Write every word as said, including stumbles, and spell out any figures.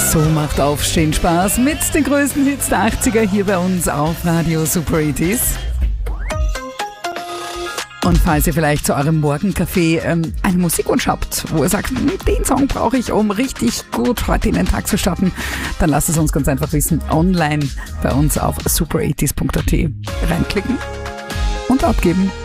So macht Aufstehen Spaß mit den größten Hits der achtziger hier bei uns auf Radio Super achtzig. Und falls ihr vielleicht zu eurem Morgenkaffee ähm, einen Musikwunsch habt, wo ihr sagt, den Song brauche ich, um richtig gut heute in den Tag zu starten, dann lasst es uns ganz einfach wissen, online bei uns auf super achtzig punkt at reinklicken und abgeben.